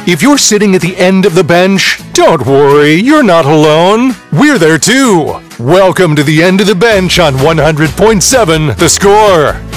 If you're sitting at the end of the bench, don't worry, you're not alone. We're there too. Welcome to the end of the bench on 100.7 The Score.